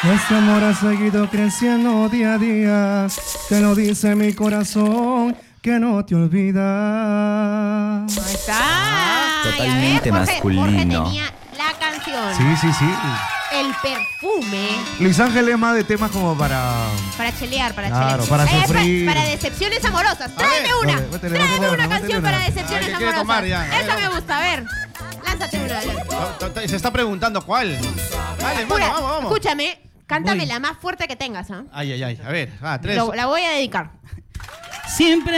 Este amor ha seguido creciendo día a día. Te lo dice mi corazón, que no te olvida. Ahí está. Totalmente Jorge masculino. tenía la canción. Sí. El perfume. Luis Ángel es más de temas como para... Para chelear, para Claro, chelear. para sufrir. Para decepciones amorosas. Tráeme una. Dale, métele Tráeme una una, canción métele para una. decepciones Ay, que quiere amorosas. tomar ya. A ver, Esa a ver. me gusta. A ver. Lánzate una. Se está preguntando cuál. Dale, Pura, vamos. Escúchame. Cántame la más fuerte que tengas. ¿Ah? Ay. A ver, 3. La voy a dedicar. Siempre